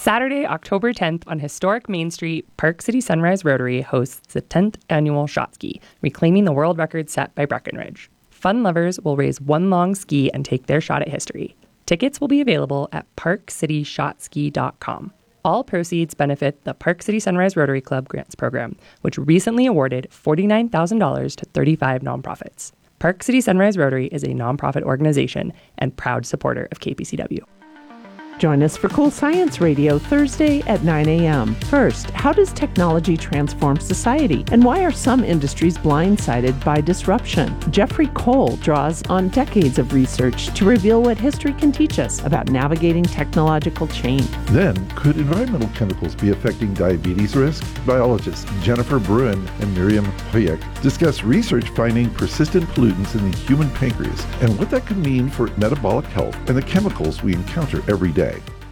Saturday, October 10th on historic Main Street, Park City Sunrise Rotary hosts the 10th annual Shot Ski, reclaiming the world record set by Breckenridge. Fun lovers will raise one long ski and take their shot at history. Tickets will be available at parkcityshotski.com. All proceeds benefit the Park City Sunrise Rotary Club Grants Program, which recently awarded $49,000 to 35 nonprofits. Park City Sunrise Rotary is a nonprofit organization and proud supporter of KPCW. Join us for Cool Science Radio Thursday at 9 a.m. First, how does technology transform society? And why are some industries blindsided by disruption? Jeffrey Cole draws on decades of research to reveal what history can teach us about navigating technological change. Then, could environmental chemicals be affecting diabetes risk? Biologists Jennifer Bruin and Miriam Hoyek discuss research finding persistent pollutants in the human pancreas and what that could mean for metabolic health and the chemicals we encounter every day.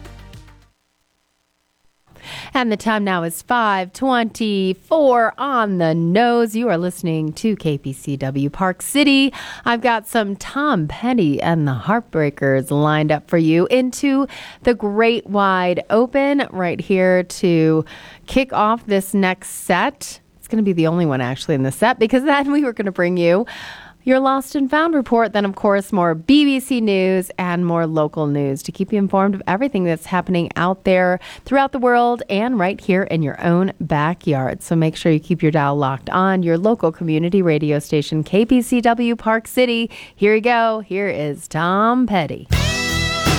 And the time now is 5:24 on the nose. You are listening to KPCW Park City. I've got some Tom Petty and the Heartbreakers lined up for you into the Great Wide Open right here to kick off this next set. It's going to be the only one actually in the set, because then we were going to bring you your Lost and Found report, then, of course, more BBC News and more local news to keep you informed of everything that's happening out there throughout the world and right here in your own backyard. So make sure you keep your dial locked on your local community radio station, KPCW Park City. Here you go. Here is Tom Petty.